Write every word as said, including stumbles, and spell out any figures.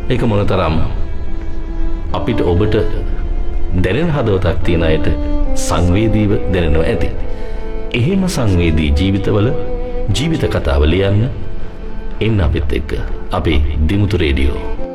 ඒක මොනතරම් අපිට ඔබට දැනෙන හදවතක් තියෙන අයට සංවේදීව දැනෙනවා ඇති. එහෙම සංවේදී ජීවිතවල ජීවිත කතාව ලියන්න එන්න අපිත් එක්ක අපේ දිමුතු රේඩියෝ